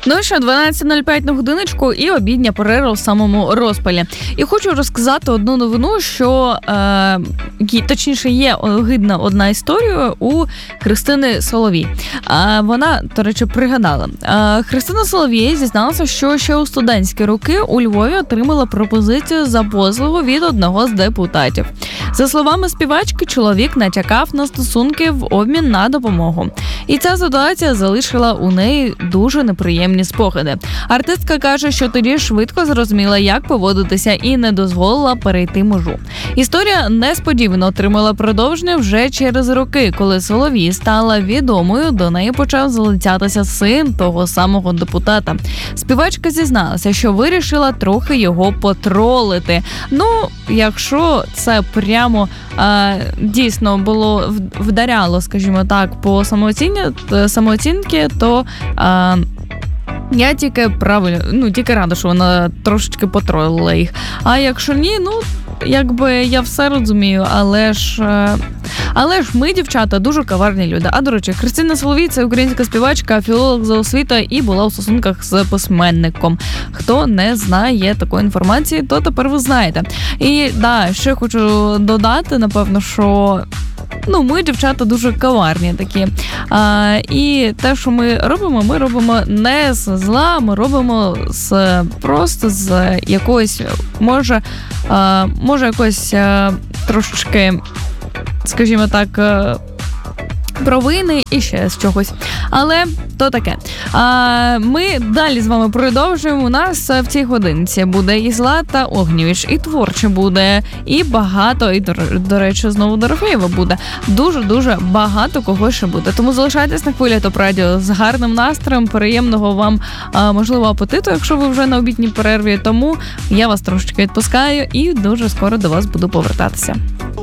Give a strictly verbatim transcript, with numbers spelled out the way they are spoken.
Ну що, дванадцята нуль п'ять на годиночку і обідня перерва в самому розпалі. І хочу розказати одну новину, що, е, точніше, є огидна одна історія у Христини Соловій. Е, вона, до речі, пригадала. Е, Христина Соловій зізналася, що ще у студентські роки у Львові отримала пропозицію за послугу від одного з депутатів. За словами співачки, чоловік натякав на стосунки в обмін на допомогу. І ця ситуація залишила у неї дуже неприємні спогади. Артистка каже, що тоді швидко зрозуміла, як поводитися, і не дозволила перейти межу. Історія несподівано отримала продовження вже через роки, коли Соловій стала відомою, до неї почав залицятися син того самого депутата. Співачка зізналася, що вирішила трохи його потролити. Ну, якщо це прямо е, дійсно було вдаряло, скажімо так, по самооцінці, самооцінки, то е, я тільки правильно, ну тільки рада, що вона трошечки потролила їх. А якщо ні, ну якби я все розумію, але ж але ж ми, дівчата, дуже коварні люди. А, до речі, Христина Соловій – це українська співачка, філолог за освітою і була у стосунках з письменником. Хто не знає такої інформації, то тепер ви знаєте. І, да, ще хочу додати, напевно, що ну, ми, дівчата, дуже коварні такі. А, і те, що ми робимо, ми робимо не з зла, ми робимо з просто з якоїсь, може, а, може якось а, трошечки, скажімо так, провини і ще з чогось. Але то таке. А, ми далі з вами продовжуємо. У нас в цій годинці буде і Злата Огнєвіч, і творче буде, і багато, і, до, до речі, знову Дорофєєва буде. Дуже-дуже багато кого ще буде. Тому залишайтесь на хвилі Топ Радіо з гарним настроєм, приємного вам, а, можливо, апетиту, якщо ви вже на обідній перерві. Тому я вас трошечки відпускаю і дуже скоро до вас буду повертатися.